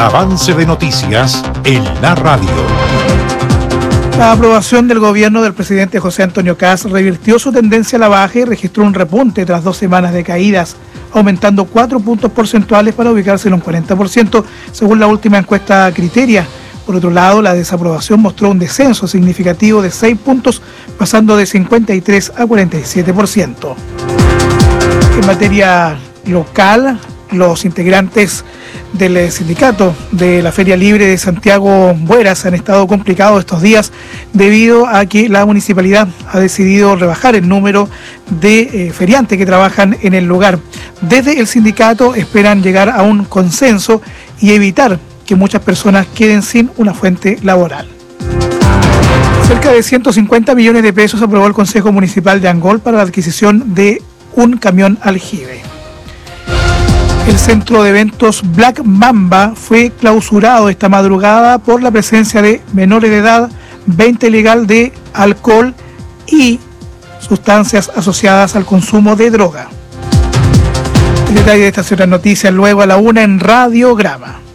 Avance de noticias en la radio. La aprobación del gobierno del presidente José Antonio Kast revirtió su tendencia a la baja y registró un repunte tras 2 semanas de caídas, aumentando 4 puntos porcentuales para ubicarse en un 40%, según la última encuesta Criteria. Por otro lado, la desaprobación mostró un descenso significativo de 6 puntos, pasando de 53 a 47%. En materia local, los integrantes del sindicato de la Feria Libre de Santiago Bueras han estado complicados estos días debido a que la municipalidad ha decidido rebajar el número de feriantes que trabajan en el lugar. Desde el sindicato esperan llegar a un consenso y evitar que muchas personas queden sin una fuente laboral. Cerca de 150 millones de pesos aprobó el Consejo Municipal de Angol para la adquisición de un camión aljibe. El centro de eventos Black Mamba fue clausurado esta madrugada por la presencia de menores de edad, venta ilegal de alcohol y sustancias asociadas al consumo de droga. El detalle de estas otras noticias luego a la 1 en Radiograma.